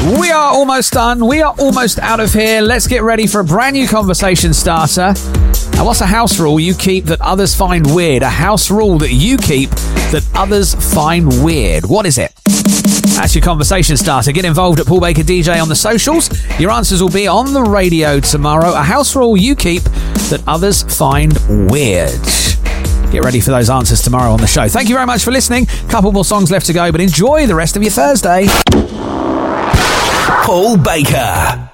We are almost done. We are almost out of here. Let's get ready for a brand new conversation starter. Now, what's a house rule you keep that others find weird? A house rule that you keep that others find weird. What is it? That's your conversation starter. Get involved at Paul Baker DJ on the socials. Your answers will be on the radio tomorrow. A house rule you keep that others find weird. Get ready for those answers tomorrow on the show. Thank you very much for listening. Couple more songs left to go, but enjoy the rest of your Thursday. Paul Baker.